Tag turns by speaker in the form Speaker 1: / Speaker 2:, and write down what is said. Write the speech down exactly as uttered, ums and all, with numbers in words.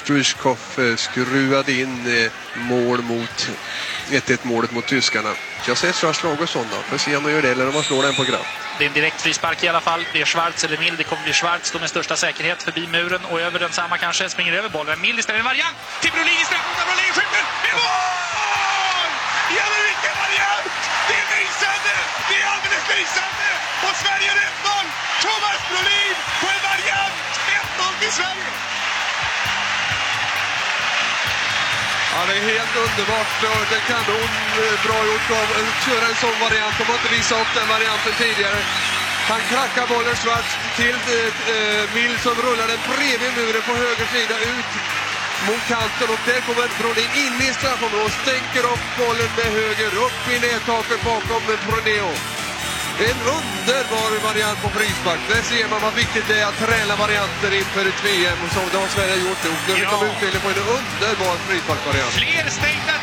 Speaker 1: Strychkov skruvade in mål mot ett ett målet mot tyskarna. Jag säger strax Lagersson då, för se om han gör det eller om han slår den på grön.
Speaker 2: Det är en direkt frispark i alla fall. Det är Schwarz eller Mild. Det kommer bli Schwarz då med största säkerhet förbi muren och över den samma kanske. Springer över bollen. Mild istället en variant. Till Brolin istället. Brolin skjuter. Det är mål! Jävlar vilken variant! Det är lysande! Det är alldeles lysande! Och Sverige är ett noll! Thomas Brolin på en variant! ett noll till Sverige!
Speaker 1: Ja, det är helt underbart. Det kan hon bra gjort av att köra en sån variant. De har inte visat upp den varianten tidigare. Han krackar bollen Schwarz till eh, Mild som rullar den bredvid muren på höger sida ut mot kanten. Och där kommer Brolin in i straffområdet och stänker upp bollen med höger upp i nättaket bakom Proneo. En underbar variant på frispark. Där ser man vad viktigt det är att träna varianter inför ett V M och så. Det har Sverige gjort det. Och nu kommer utdelning på en underbar frisparkvariant.
Speaker 2: Fler stängda